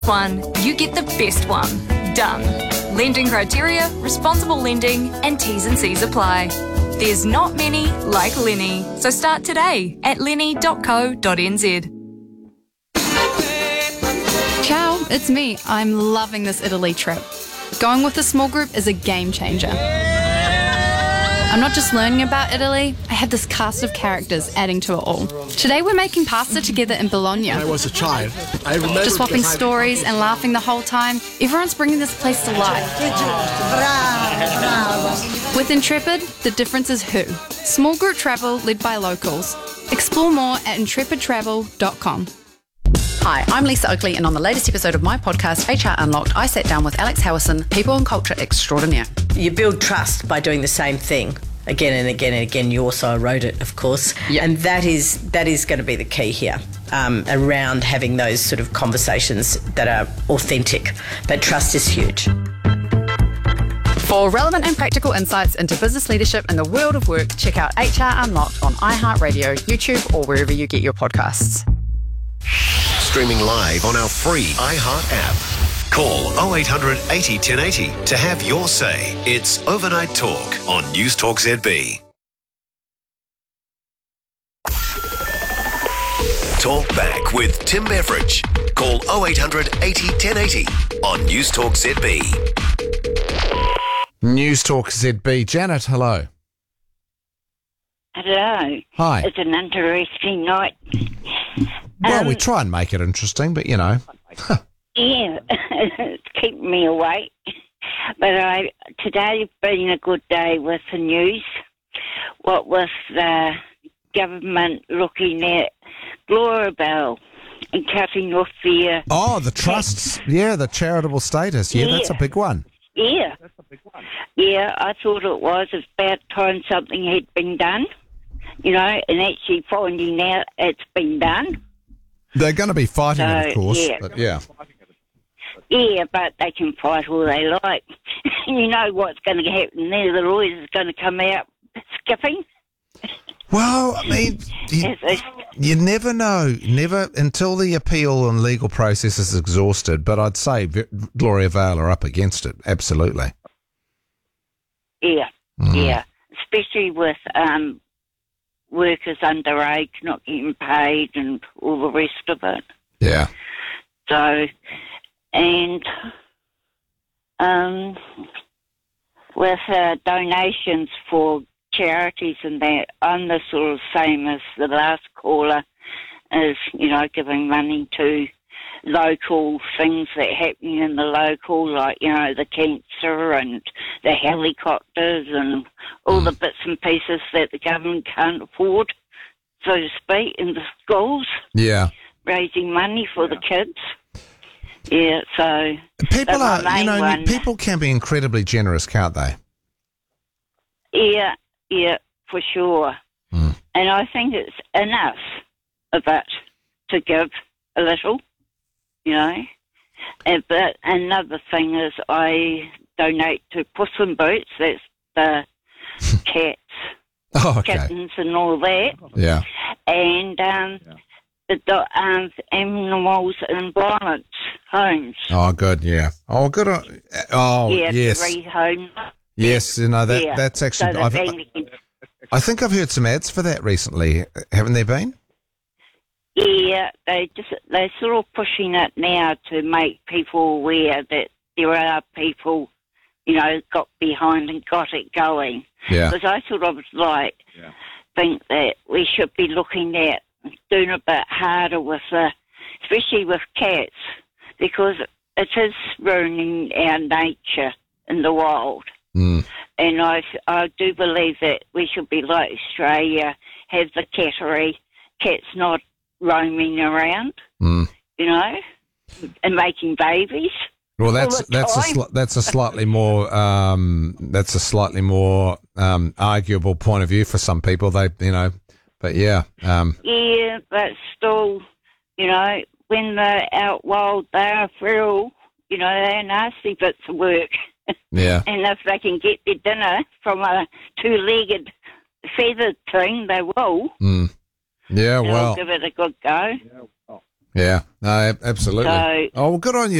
one, you get the best one. Done. Lending criteria, responsible lending, and T's and C's apply. There's not many like Lenny, so start today at lenny.co.nz. Ciao, it's me. I'm loving this Italy trip. Going with a small group is a game changer. I'm not just learning about Italy, I have this cast of characters adding to it all. Today we're making pasta together in Bologna. When I was a child, I remember Just swapping stories and laughing the whole time. Everyone's bringing this place to life. With Intrepid, the difference is who. Small group travel led by locals. Explore more at intrepidtravel.com. Hi, I'm Lisa Oakley, and on the latest episode of my podcast, HR Unlocked, I sat down with Alex Howison, people and culture extraordinaire. You build trust by doing the same thing again and again and again. You also erode it, of course. Yep. And that is going to be the key here, around having those sort of conversations that are authentic. But trust is huge. For relevant and practical insights into business leadership and the world of work, check out HR Unlocked on iHeartRadio, YouTube, or wherever you get your podcasts. Streaming live on our free iHeart app. Call 0800 80 1080 to have your say. It's Overnight Talk on News Talk ZB. Talk back with Tim Beveridge. Call 0800 80 1080 on News Talk ZB. News Talk ZB. Janet, hello. Hello. Hi. It's an interesting night. Well, we try and make it interesting, but you know. Yeah, it's keeping me awake. But today's been a good day with the news. What with the government looking at Glorabelle and cutting off their... Oh, the trusts. Yeah, the charitable status. Yeah, that's a big one. Yeah. That's a big one. Yeah, I thought it was. It's about time something had been done, you know, and actually finding out it's been done. They're going to be fighting it, of course. Yeah. But yeah. Yeah, but they can fight all they like. You know what's going to happen there. The lawyers are going to come out skipping. Well, I mean, you never know. Never until the appeal and legal process is exhausted. But I'd say Gloria Vale are up against it. Absolutely. Yeah, yeah. Especially with workers underage not getting paid and all the rest of it. Yeah. So, and with donations for charities and that, I'm the sort of same as the last caller, is, you know, giving money to local things that are happening in the local, like, you know, the cancer and the helicopters and all the bits and pieces that the government can't afford, so to speak, in the schools. Yeah. Raising money for the kids. Yeah, so... People are, you know, people can be incredibly generous, can't they? Yeah, for sure. And I think it's enough of it to give a little, you know. But another thing is I donate to Puss in Boots, that's the cats, kittens and all that. Yeah. And the animals in violence homes. Oh, good, yeah. Oh, good. Yes. The rehome. Yes, you know, that's actually... So I think I've heard some ads for that recently. Haven't there been? Yeah, they're sort of pushing it now to make people aware that there are people, you know, got behind and got it going. Yeah. Because I sort of think that we should be looking at doing a bit harder with especially with cats, because it is ruining our nature in the wild. And I do believe that we should be like Australia, have the cattery, cats not roaming around, you know, and making babies. Well, that's a slightly more arguable point of view for some people. They, you know, but yeah. Yeah, but still, you know, when they're out wild, they're feral. You know, they're nasty bits of work. Yeah. And if they can get their dinner from a two-legged feathered thing, they will. Yeah, well. They'll give it a good go. Yeah, no, absolutely. So- Oh, well, good on you.